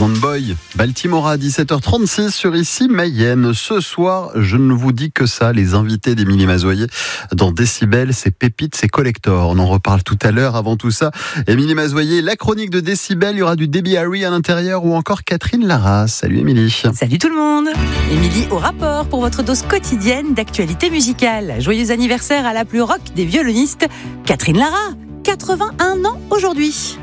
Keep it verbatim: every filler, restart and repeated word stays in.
Tarzan Boy, Baltimore à dix-sept heures trente-six sur Ici Mayenne. Ce soir, je ne vous dis que ça, les invités d'Émilie Mazoyer dans Décibel, c'est pépites, c'est collector. On en reparle tout à l'heure. Avant tout ça, Émilie Mazoyer, la chronique de Décibel, il y aura du Debbie Harry à l'intérieur ou encore Catherine Lara. Salut Émilie. Salut tout le monde. Émilie au rapport pour votre dose quotidienne d'actualité musicale. Joyeux anniversaire à la plus rock des violonistes, Catherine Lara, quatre-vingt-un ans aujourd'hui.